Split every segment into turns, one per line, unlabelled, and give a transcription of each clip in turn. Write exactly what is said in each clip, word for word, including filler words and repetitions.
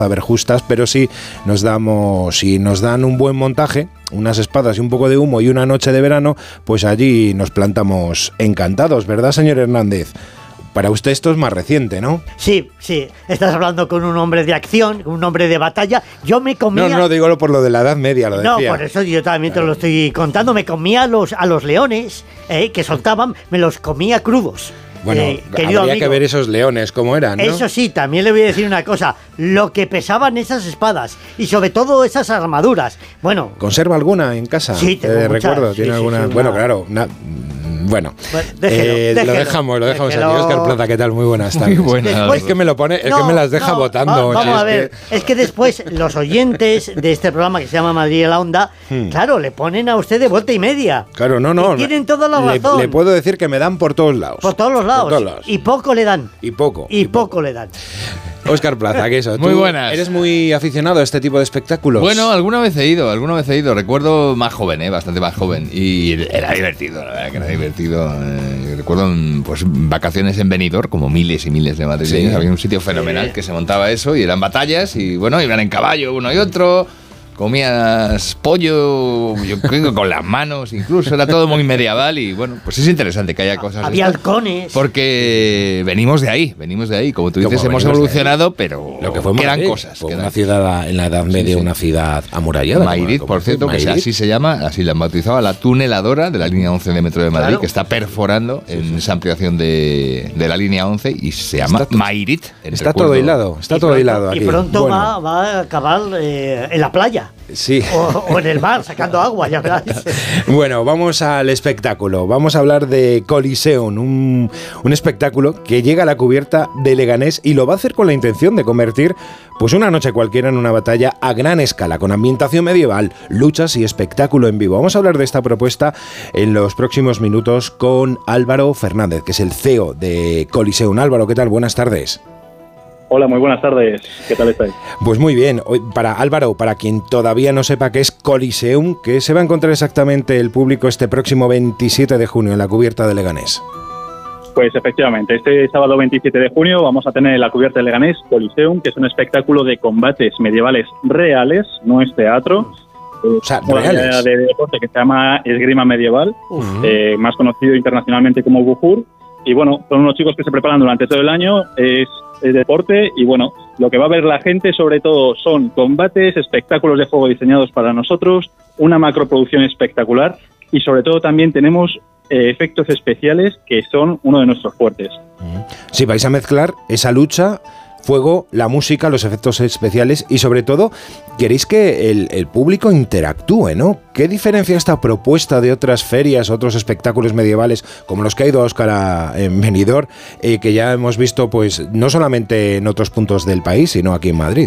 a ver justas, pero si nos damos, si nos dan un buen montaje, unas espadas y un poco de humo y una noche de verano, pues allí nos plantamos encantados, ¿verdad, señor Hernández? Para usted esto es más reciente, ¿no?
Sí, sí. Estás hablando con un hombre de acción, un hombre de batalla. Yo me comía...
No, no, digo por lo de la Edad Media, lo
no,
decía.
No, por eso yo también te lo estoy contando. Me comía a los, a los leones eh, que soltaban, me los comía crudos.
Bueno,
eh,
habría
amigo.
que ver esos leones cómo eran, ¿no?
Eso sí, también le voy a decir una cosa. Lo que pesaban esas espadas y sobre todo esas armaduras. Bueno...
¿Conserva alguna en casa?
Sí, tengo
eh,
muchas.
Recuerdo,
Sí,
¿tiene
sí,
alguna?
sí,
bueno,
una...
claro, una... Bueno,
bueno déjelo,
eh,
déjelo,
lo dejamos, lo dejamos
déjelo.
aquí. Óscar Plaza, ¿qué tal? Muy buenas tardes.
Muy buenas.
Después,
es que me lo pone, es
no,
que me las deja
no,
votando.
Va, vamos
es
a ver,
que...
es que después los oyentes de este programa que se llama Madrid en la Onda, hmm. claro, le ponen a usted de vuelta y media.
Claro, no, no.
Y tienen toda la razón.
Le, le puedo decir que me dan por todos lados.
Por todos los lados.
Por todos lados.
Y poco le dan.
Y poco.
Y, y poco, poco le dan.
Óscar Plaza, ¿qué es eso?
Muy buenas.
¿Eres muy aficionado a este tipo de espectáculos?
Bueno, alguna vez he ido, alguna vez he ido. Recuerdo más joven, ¿eh? Bastante más joven. Y era divertido, la verdad que era divertido. Eh, recuerdo pues vacaciones en Benidorm, como miles y miles de madrileños. Sí. Había un sitio fenomenal sí. que se montaba eso y eran batallas y bueno, iban en caballo uno y otro. Comías pollo, yo creo con las manos incluso, era todo muy medieval y bueno, pues es interesante que haya cosas
Había
estas,
halcones.
Porque venimos de ahí, venimos de ahí, como tú dices, como hemos evolucionado, pero
lo que fue
quedan
Madrid,
cosas.
Fue
quedan.
una ciudad en la Edad Media, sí, sí. una ciudad amurallada.
Mairit, por cierto, que
Mairit.
así se llama, así la han bautizado, la tuneladora de la línea once de Metro de Madrid,
claro.
que está perforando sí, sí. en esa ampliación de, de la línea once y se llama
está
Mairit.
Está todo hilado, está todo
pronto,
hilado aquí.
Y pronto
bueno.
va, va a acabar eh, en la playa.
Sí.
O, o en el mar, sacando agua, ya verás.
Bueno, vamos al espectáculo. Vamos a hablar de Coliseum, un, un espectáculo que llega a la cubierta de Leganés y lo va a hacer con la intención de convertir pues una noche cualquiera en una batalla a gran escala, con ambientación medieval, luchas y espectáculo en vivo. Vamos a hablar de esta propuesta en los próximos minutos con Álvaro Fernández, que es el C E O de Coliseum. Álvaro, ¿qué tal? Buenas tardes.
Hola, muy buenas tardes. ¿Qué tal estáis?
Pues muy bien. Hoy, para Álvaro, para quien todavía no sepa qué es Coliseum, ¿qué se va a encontrar exactamente el público este próximo veintisiete de junio en la cubierta de Leganés?
Pues efectivamente, este sábado veintisiete de junio vamos a tener en la cubierta de Leganés Coliseum, que es un espectáculo de combates medievales reales, no es teatro.
O sea,
una
reales.
De deporte que se llama esgrima medieval, uh-huh. eh, más conocido internacionalmente como Bujur. Y bueno, son unos chicos que se preparan durante todo el año, es, es deporte y bueno, lo que va a ver la gente sobre todo son combates, espectáculos de juego diseñados para nosotros, una macroproducción espectacular y sobre todo también tenemos eh, efectos especiales que son uno de nuestros fuertes.
Sí, vais a mezclar esa lucha, fuego, la música, los efectos especiales y sobre todo queréis que el, el público interactúe, ¿no? ¿Qué diferencia esta propuesta de otras ferias, otros espectáculos medievales como los que ha ido Óscar a, en Benidorm, eh, que ya hemos visto pues no solamente en otros puntos del país, sino aquí en Madrid?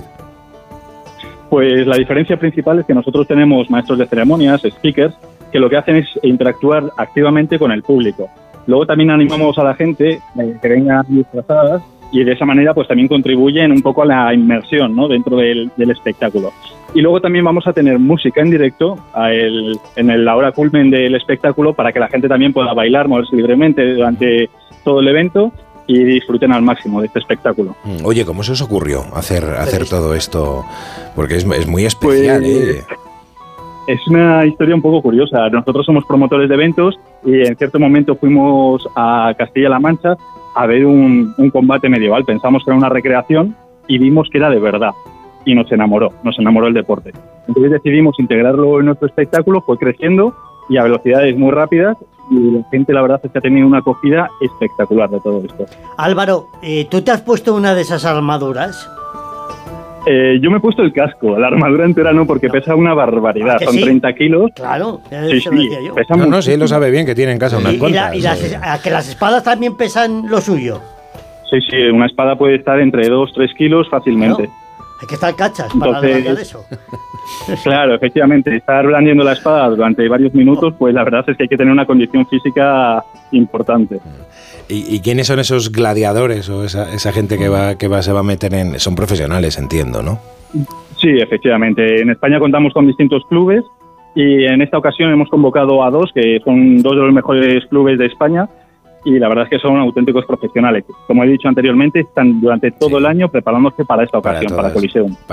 Pues la diferencia principal es que nosotros tenemos maestros de ceremonias, speakers, que lo que hacen es interactuar activamente con el público. Luego también animamos a la gente eh, que venga disfrazadas y de esa manera pues también contribuyen un poco a la inmersión, ¿no? dentro del, del espectáculo. Y luego también vamos a tener música en directo a el, en el, la hora culmen del espectáculo para que la gente también pueda bailar, moverse libremente durante todo el evento y disfruten al máximo de este espectáculo.
Oye, ¿cómo se os ocurrió hacer, hacer todo esto? Porque es, es muy especial, pues, ¿eh?
Es una historia un poco curiosa. Nosotros somos promotores de eventos y en cierto momento fuimos a Castilla-La Mancha a ver un, un combate medieval. Pensamos que era una recreación y vimos que era de verdad. Y nos enamoró, nos enamoró el deporte. Entonces decidimos integrarlo en nuestro espectáculo, fue creciendo y a velocidades muy rápidas y la gente la verdad es que ha tenido una acogida espectacular de todo esto.
Álvaro, eh, ¿tú te has puesto una de esas armaduras?
Eh, yo me he puesto el casco, la armadura entera no, porque no. pesa una barbaridad, son sí? treinta kilos.
Claro,
sí, sí,
yo.
pesa
no, no, sí, él lo sabe bien, que tiene en casa unas
y,
cuantas.
Y, la, y las, ¿a que las espadas también pesan lo suyo?
Sí, sí, una espada puede estar entre dos tres kilos fácilmente.
No, hay que estar cachas para levantar eso.
Claro, efectivamente, estar blandiendo la espada durante varios minutos, pues la verdad es que hay que tener una condición física importante.
¿Y, y quiénes son esos gladiadores o esa, esa gente que va que va se va a meter en...? Son profesionales, entiendo, ¿no?
Sí, efectivamente. En España contamos con distintos clubes y en esta ocasión hemos convocado a dos, que son dos de los mejores clubes de España, y la verdad es que son auténticos profesionales. Como he dicho anteriormente, están durante todo
Sí.
el año preparándose para esta
Para
ocasión, para,
todas.
Coliseum.